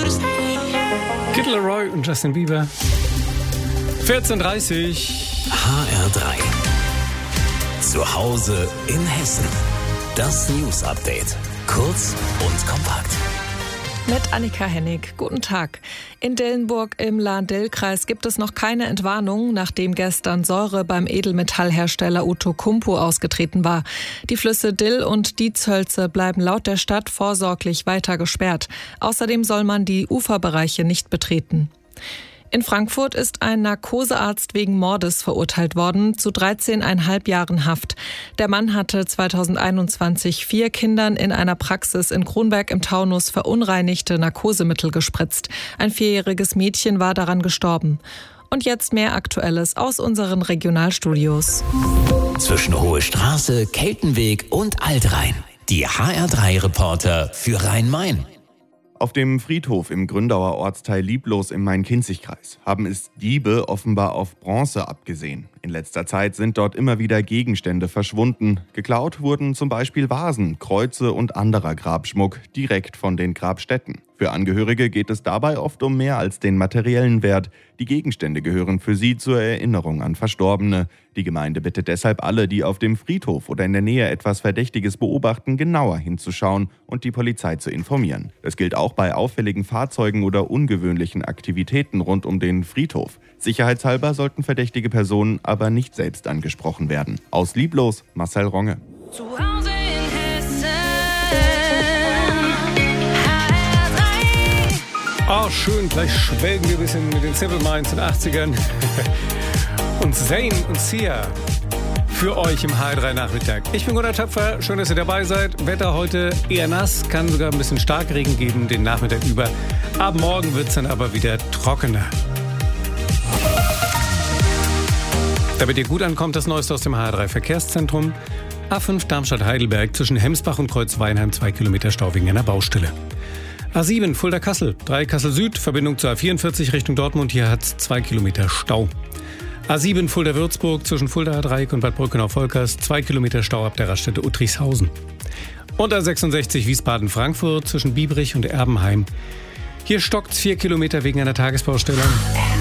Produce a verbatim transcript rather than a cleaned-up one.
Kid Laroi und Justin Bieber. vierzehn Uhr dreißig. H R drei. Zu Hause in Hessen. Das News Update. Kurz und kompakt. Mit Annika Hennig. Guten Tag. In Dillenburg im Lahn-Dill-Kreis gibt es noch keine Entwarnung, nachdem gestern Säure beim Edelmetallhersteller Outokumpu ausgetreten war. Die Flüsse Dill und Dietshölze bleiben laut der Stadt vorsorglich weiter gesperrt. Außerdem soll man die Uferbereiche nicht betreten. In Frankfurt ist ein Narkosearzt wegen Mordes verurteilt worden, zu dreizehneinhalb Jahren Haft. Der Mann hatte zweitausendeinundzwanzig vier Kindern in einer Praxis in Kronberg im Taunus verunreinigte Narkosemittel gespritzt. Ein vierjähriges Mädchen war daran gestorben. Und jetzt mehr Aktuelles aus unseren Regionalstudios. Zwischen Hohe Straße, Keltenweg und Altrhein. Die H R drei Reporter für Rhein-Main. Auf dem Friedhof im Gründauer Ortsteil Lieblos im Main-Kinzig-Kreis haben es Diebe offenbar auf Bronze abgesehen. In letzter Zeit sind dort immer wieder Gegenstände verschwunden. Geklaut wurden zum Beispiel Vasen, Kreuze und anderer Grabschmuck direkt von den Grabstätten. Für Angehörige geht es dabei oft um mehr als den materiellen Wert. Die Gegenstände gehören für sie zur Erinnerung an Verstorbene. Die Gemeinde bittet deshalb alle, die auf dem Friedhof oder in der Nähe etwas Verdächtiges beobachten, genauer hinzuschauen und die Polizei zu informieren. Das gilt auch bei auffälligen Fahrzeugen oder ungewöhnlichen Aktivitäten rund um den Friedhof. Sicherheitshalber sollten verdächtige Personen aber nicht selbst angesprochen werden. Aus Lieblos, Marcel Ronge. Zu Hause in Hessen. Oh, schön, gleich schwelgen wir ein bisschen mit den Simple Minds in den achtzigern. Und Zayn und Sia für euch im H R drei Nachmittag. Ich bin Gunnar Töpfer, schön, dass ihr dabei seid. Wetter heute eher nass, kann sogar ein bisschen Starkregen geben den Nachmittag über. Ab morgen wird es dann aber wieder trockener. Damit ihr gut ankommt, das Neueste aus dem H R drei Verkehrszentrum. A fünf Darmstadt-Heidelberg zwischen Hemsbach und Kreuzweinheim, zwei Kilometer Stau wegen einer Baustelle. A sieben Fulda-Kassel, drei Kassel Süd, Verbindung zur A vierundvierzig Richtung Dortmund, hier hat es zwei Kilometer Stau. A sieben Fulda-Würzburg zwischen Fulda-Dreieck und Bad Brückenau-Volkers, zwei Kilometer Stau ab der Raststätte Uttrichshausen. Und A sechsundsechzig Wiesbaden-Frankfurt zwischen Biebrich und Erbenheim. Hier stockt es vier Kilometer wegen einer Tagesbaustelle.